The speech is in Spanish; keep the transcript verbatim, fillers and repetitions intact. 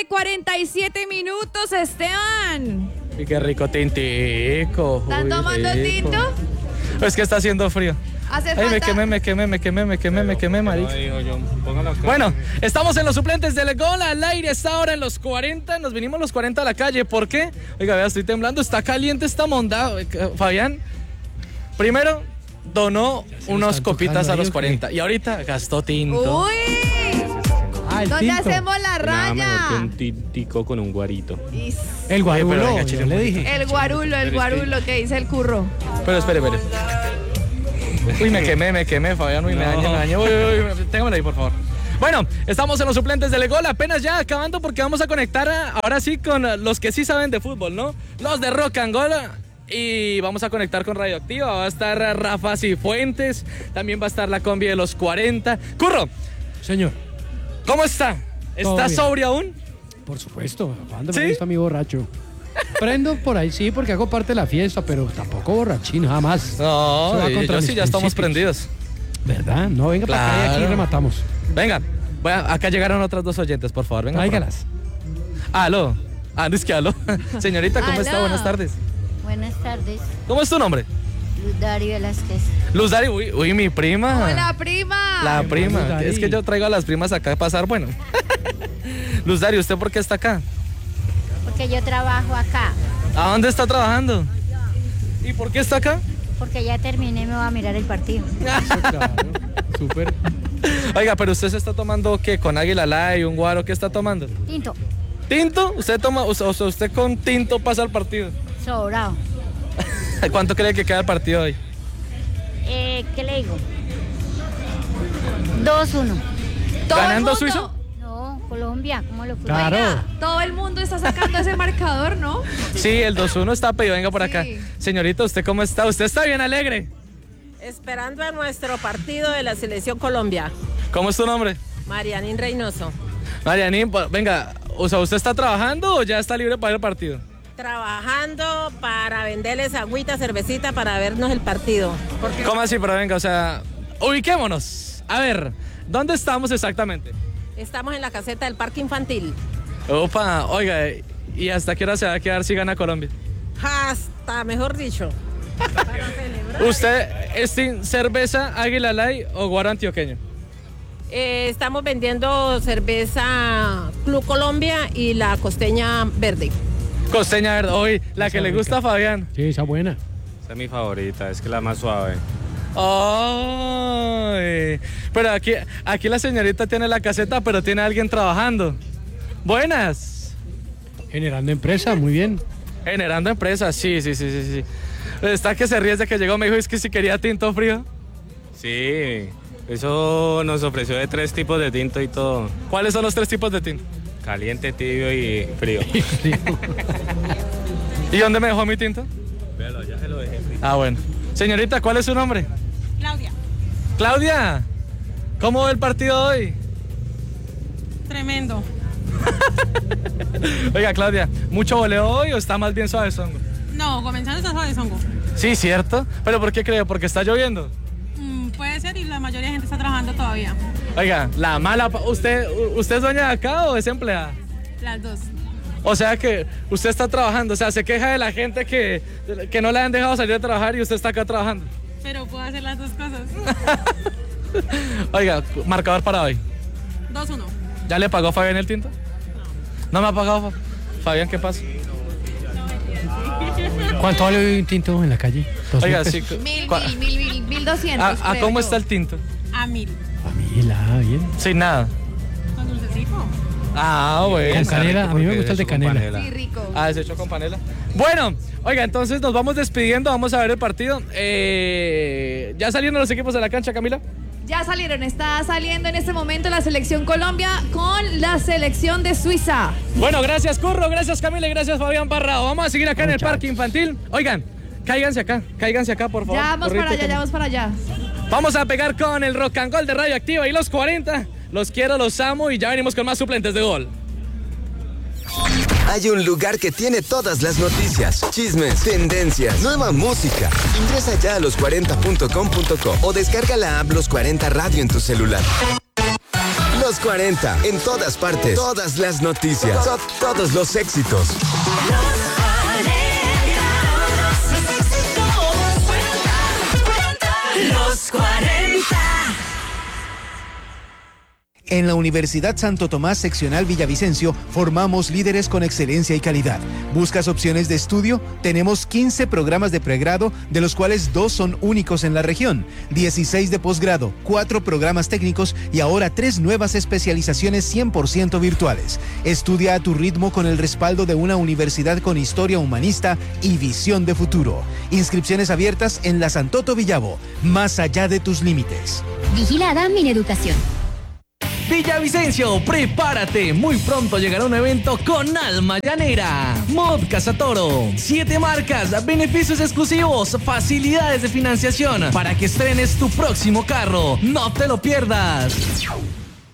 cuarenta y siete minutos, Esteban. Y qué rico tintico. ¿Están tomando rico. tinto? Es que está haciendo frío. Hace Ay, falta... me quemé, me quemé, me quemé, me quemé, me quemé, marica. Bueno, estamos en los suplentes del gol al aire. Está ahora en los cuarenta. Nos vinimos los cuarenta a la calle. ¿Por qué? Oiga, vea, estoy temblando. Está caliente esta monda. Fabián, primero donó unos copitas a los cuarenta. Y ahorita gastó tinto. ¡Uy! Ah, ¿dónde tinto. hacemos la raya? Nada mejor que un tintico con un guarito. Is... El guarulo, venga, yo le dije. El guarulo, el guarulo que dice el curro. Pero espere, espere. Uy, me quemé, me quemé, Fabián. Uy, no. me dañé, me dañé. Uy, uy, uy, téngamelo ahí, por favor. Bueno, estamos en los suplentes del gol, apenas ya acabando porque vamos a conectar a, ahora sí con los que sí saben de fútbol, ¿no? Los de Rock and Gold. Y vamos a conectar con Radioactiva. Va a estar Rafa Cifuentes. También va a estar la combi de los cuarenta. Curro. Señor. ¿Cómo está? ¿Está sobrio aún? Por supuesto. ¿Cuándo ¿Sí? me gusta mi borracho? Prendo por ahí, sí, porque hago parte de la fiesta, pero tampoco borrachín, jamás. No, yo, yo sí, ya estamos prendidos. ¿Verdad? No, venga claro. para acá y aquí rematamos. Venga, voy a, acá llegaron otras dos oyentes, por favor. Venga. Tráigalas. Aló. Ah, es que aló. Señorita, ¿cómo aló. está? Buenas tardes. Buenas tardes. ¿Cómo es tu nombre? Luz Dari Velázquez. Luz Dari, uy, uy, mi prima. Hola, prima. La Qué prima. Luz Dari. Es que yo traigo a las primas acá a pasar, bueno. Luz Dari, ¿usted por qué está acá? Porque yo trabajo acá. ¿A dónde está trabajando? ¿Y por qué está acá? Porque ya terminé y me voy a mirar el partido. Eso, claro. Súper. Oiga, pero usted se está tomando ¿qué? ¿Con Águila Light, un guaro? ¿Qué está tomando? Tinto. ¿Tinto? ¿Usted toma, o sea, usted con tinto pasa el partido? Sobrado. ¿Cuánto cree que queda el partido hoy? Eh, ¿qué le digo? dos uno. ¿Ganando Suizo? No, Colombia, ¿cómo lo fue? Claro. Oiga, todo el mundo está sacando ese marcador, ¿no? Sí, el dos uno está pedido, venga por Sí. acá. Señorita, ¿usted cómo está? ¿Usted está bien alegre? Esperando a nuestro partido de la Selección Colombia. ¿Cómo es tu nombre? Marianín Reynoso. Marianín, venga, o sea, ¿usted está trabajando o ya está libre para ir al partido? Trabajando para venderles agüita, cervecita para vernos el partido. Porque ¿Cómo así? Pero venga, o sea, ubiquémonos. A ver, ¿dónde estamos exactamente? estamos en la caseta del Parque Infantil. Opa, oiga, ¿y hasta qué hora se va a quedar si gana Colombia? Hasta, mejor dicho. ¿Usted es sin cerveza Águila Light o guaro antioqueño? Eh, estamos vendiendo cerveza Club Colombia y la costeña verde. Costeña verde, hoy la que le gusta a Fabián. Sí, esa buena. Esa es mi favorita, es que la más suave. Ay, pero aquí, aquí la señorita tiene la caseta, pero tiene a alguien trabajando. Buenas. Generando empresa, muy bien. Generando empresas, sí, sí, sí, sí, sí. Está que se ríe desde que llegó, me dijo, es que si quería tinto frío. Sí, eso nos ofreció de tres tipos de tinto y todo. ¿Cuáles son los tres tipos de tinto? Caliente, tibio y frío. ¿Y dónde me dejó mi tinto? Véalo, ya se lo dejé frío. Ah, bueno. Señorita, ¿cuál es su nombre? Claudia. Claudia, ¿cómo va el partido hoy? Tremendo. Oiga, Claudia, ¿mucho voleo hoy o está más bien suavezongo? No, comenzando está suave, Songo. Sí, cierto. ¿Pero por qué cree? ¿Porque está lloviendo? Mm, puede ser y la mayoría de gente está trabajando todavía. Oiga, la mala... ¿Usted, usted es dueña de acá o es empleada? Las dos. O sea que usted está trabajando, o sea, se queja de la gente que, que no le han dejado salir a trabajar y usted está acá trabajando. Pero puedo hacer las dos cosas. Oiga, marcador para hoy. dos uno. ¿Ya le pagó Fabián el tinto? No. ¿No me ha pagado Fabián? ¿Qué pasa? ¿Cuánto vale un tinto en la calle? ¿Dos Oiga, mil sí. pesos? Mil, ¿Cuál? mil, mil, mil, mil doscientos. ¿A, a creo cómo yo. está el tinto? A mil. Familia, bien. Sin nada. Con dulcecito. Ah, bueno. Con canela, a mí me Porque gusta el de hecho con canela. Sí, rico. Ah, es hecho con panela. Bueno, oiga, entonces nos vamos despidiendo, vamos a ver el partido. Eh, ¿Ya salieron los equipos de la cancha, Camila? Ya salieron, está saliendo en este momento la selección Colombia con la selección de Suiza. Bueno, gracias Curro, gracias Camila y gracias Fabián Parrado. Vamos a seguir acá en el Muchachos. parque infantil. Oigan, cáiganse acá, cáiganse acá, por favor. Ya vamos Corrite, para allá, que- ya vamos para allá. Vamos a pegar con el rock and roll de Radioactiva y los cuarenta. Los quiero, los amo y ya venimos con más suplentes de gol. Hay un lugar que tiene todas las noticias, chismes, tendencias, nueva música. Ingresa ya a los cuarenta punto com punto co o descarga la app Los cuarenta Radio en tu celular. Los cuarenta, en todas partes, todas las noticias, to- todos los éxitos. Los cuarenta. En la Universidad Santo Tomás Seccional Villavicencio formamos líderes con excelencia y calidad. ¿Buscas opciones de estudio? Tenemos quince programas de pregrado, de los cuales dos son únicos en la región, dieciséis de posgrado, cuatro programas técnicos y ahora tres nuevas especializaciones cien por ciento virtuales. Estudia a tu ritmo con el respaldo de una universidad con historia humanista y visión de futuro. Inscripciones abiertas en la Santoto Villavo, más allá de tus límites. Vigilada Mineducación. Villavicencio, prepárate. Muy pronto llegará un evento con alma llanera. Mod Casatoro. Siete marcas, beneficios exclusivos, facilidades de financiación para que estrenes tu próximo carro. No te lo pierdas.